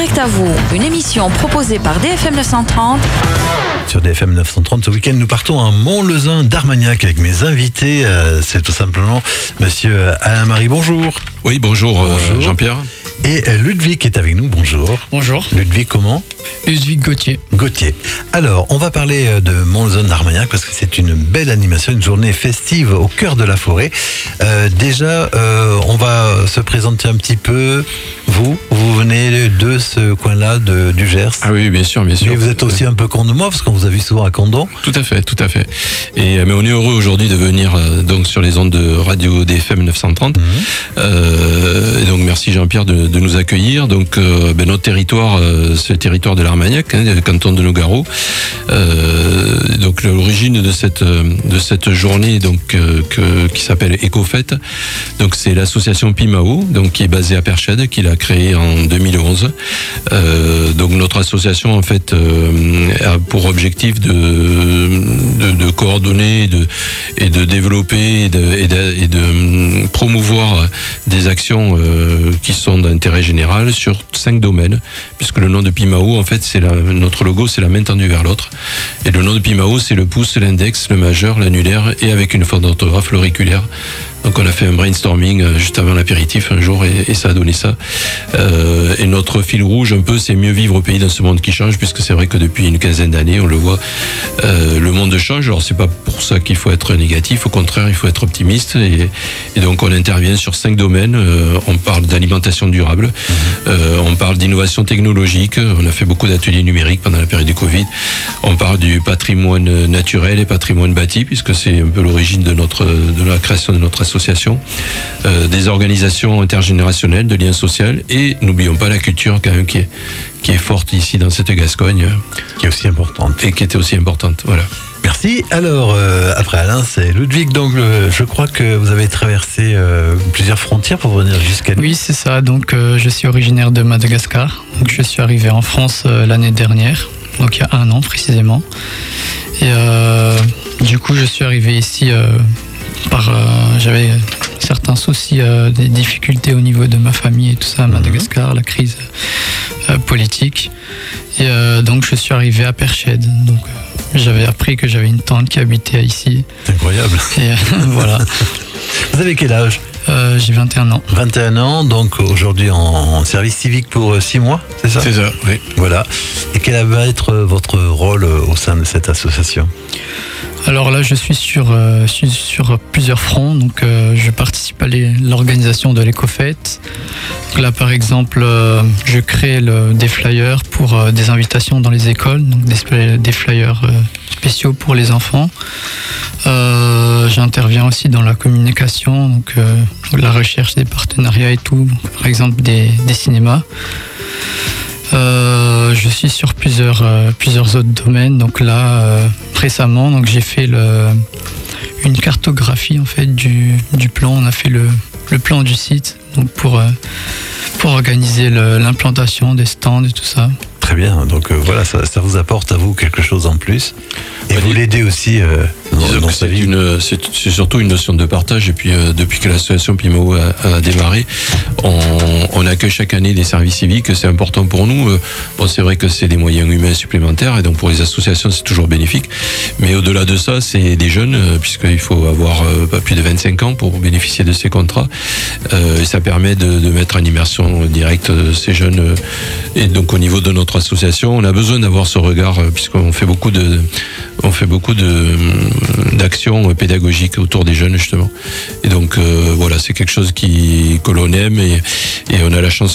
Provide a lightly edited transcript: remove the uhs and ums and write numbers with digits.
Direct à vous, une émission proposée par DFM 930. Sur DFM 930, ce week-end, nous partons à Montlezun d'Armagnac avec mes invités. C'est tout simplement monsieur Alain-Marie, bonjour. Oui, bonjour. Jean-Pierre. Et Ludwig est avec nous, bonjour. Bonjour. Ludwig comment ? Ludwig Gauthier. Gauthier. Alors, on va parler de Montlezun d'Armagnac parce que c'est une belle animation, une journée festive au cœur de la forêt. Déjà, on va se présenter un petit peu. Vous venez de ce coin-là, du Gers. Ah oui, bien sûr. Mais vous êtes aussi un peu con de moi parce qu'on vous a vu souvent à Condon. Tout à fait. Mais on est heureux aujourd'hui de venir donc sur les ondes de radio DFM 930. Et donc merci Jean-Pierre de nous accueillir. Donc notre territoire, c'est le territoire de l'Armagnac, le canton de Nogaro. Donc l'origine de cette journée donc qui s'appelle Écofête. Donc c'est l'association Pimao, donc qui est basée à Perchède, qui l'a créée en 2011. Donc notre association en fait a pour objectif de coordonner et de développer et de promouvoir des actions qui sont d'intérêt général sur 5 domaines, puisque le nom de Pimao en fait notre logo c'est la main tendue vers l'autre, et le nom de Pimao c'est le pouce, l'index, le majeur, l'annulaire, et avec une faute d'orthographe l'auriculaire. Donc on a fait un brainstorming juste avant l'apéritif un jour et ça a donné ça. Et notre fil rouge un peu, c'est mieux vivre au pays dans ce monde qui change, puisque c'est vrai que depuis une quinzaine d'années, on le voit, le monde change. Alors c'est pas pour ça qu'il faut être négatif, au contraire il faut être optimiste. Et donc on intervient sur 5 domaines. On parle d'alimentation durable, on parle d'innovation technologique, on a fait beaucoup d'ateliers numériques pendant la période du Covid. On parle du patrimoine naturel et patrimoine bâti, puisque c'est un peu l'origine de la création de notre association, des organisations intergénérationnelles, de liens sociaux, et n'oublions pas la culture quand même qui est forte ici dans cette Gascogne, qui est aussi importante. Et qui était aussi importante, voilà. Merci. Alors, après Alain, c'est Ludwig. Donc, je crois que vous avez traversé plusieurs frontières pour venir jusqu'à nous. Oui, c'est ça. Donc, je suis originaire de Madagascar. Donc, je suis arrivé en France l'année dernière, donc il y a 1 an précisément. Et du coup, je suis arrivé ici j'avais certains soucis, des difficultés au niveau de ma famille et tout ça à Madagascar, la crise politique. Et donc je suis arrivé à Perchède. Donc j'avais appris que j'avais une tante qui habitait ici. C'est incroyable. Et voilà. Vous avez quel âge ? J'ai 21 ans. 21 ans, donc aujourd'hui en service civique pour 6 mois, c'est ça ? C'est ça, oui. Voilà. Et quel va être votre rôle au sein de cette association ? Alors là, je suis sur plusieurs fronts. Donc, je participe à l'organisation de l'Écofête. Là, par exemple, je crée des flyers pour des invitations dans les écoles, donc des flyers spéciaux pour les enfants. J'interviens aussi dans la communication, donc la recherche des partenariats et tout, par exemple des cinémas. Je suis sur plusieurs autres domaines. Donc là, récemment, donc j'ai fait une cartographie en fait du plan. On a fait le plan du site, donc pour organiser l'implantation des stands et tout ça. Très bien, donc voilà, ça vous apporte à vous quelque chose en plus. Et vous l'aidez aussi dans sa vie. C'est surtout une notion de partage. Et puis depuis que l'association Pimao a démarré, on accueille chaque année des services civiques. C'est important pour nous. Bon, c'est vrai que c'est des moyens humains supplémentaires, et donc pour les associations c'est toujours bénéfique. Mais au-delà de ça, c'est des jeunes, puisqu'il faut avoir pas plus de 25 ans pour bénéficier de ces contrats. Et ça permet de mettre en immersion directe ces jeunes. Et donc au niveau de notre association, on a besoin d'avoir ce regard, puisqu'on fait beaucoup d'actions pédagogiques autour des jeunes justement. Et donc voilà, c'est quelque chose que l'on aime, et on a la chance